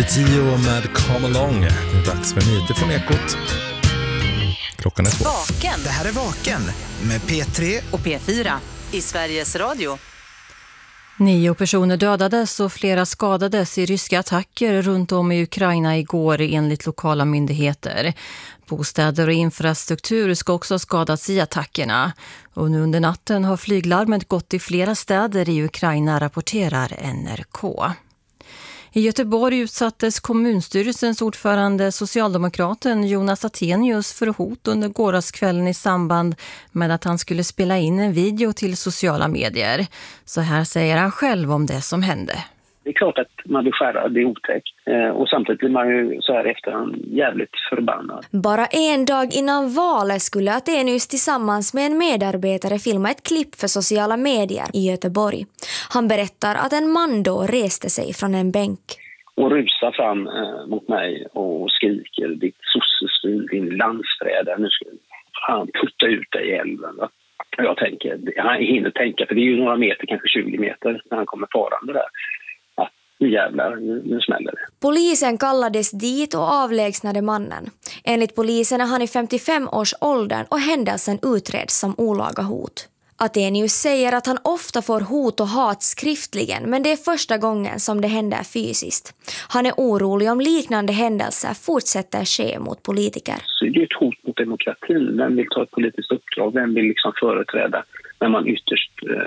Tio med Come Along. Det är dags för nyheter från Ekot. Klockan är 2. Vaken. Det här är Vaken med P3 och P4 i Sveriges Radio. 9 personer dödades och flera skadades i ryska attacker runt om i Ukraina igår enligt lokala myndigheter. Bostäder och infrastruktur ska också ha skadats i attackerna. Och nu under natten har flyglarmet gått i flera städer i Ukraina, rapporterar NRK. I Göteborg utsattes kommunstyrelsens ordförande socialdemokraten Jonas Attenius för hot under gårdagskvällen i samband med att han skulle spela in en video till sociala medier. Så här säger han själv om det som hände. Det är klart att man blir skärrad, det är otäckt. Och samtidigt blir man ju så här efterhand jävligt förbannad. Bara en dag innan valet skulle Attenius tillsammans med en medarbetare filma ett klipp för sociala medier i Göteborg. Han berättar att en man då reste sig från en bänk. Och rusar fram mot mig och skriker: ditt sossesvin, din landsförrädare, nu ska han putta ut dig i älven. Va? Och jag tänker, han hinner tänka, för det är ju några meter, kanske 20 meter när han kommer farande där. Jävlar, nu smäller det. Polisen kallades dit och avlägsnade mannen. Enligt polisen är han i 55-årsåldern och händelsen utreds som olaga hot. Attenius säger att han ofta får hot och hat skriftligen, men det är första gången som det händer fysiskt. Han är orolig om liknande händelser fortsätter ske mot politiker. Så det är ett hot mot demokratin. Vem vill ta ett politiskt uppdrag? Vem vill liksom företräda när man ytterst